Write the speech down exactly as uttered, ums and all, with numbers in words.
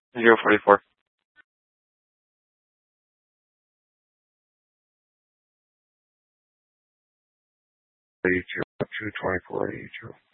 Zero forty four. Eighty two. Two twenty four eighty two.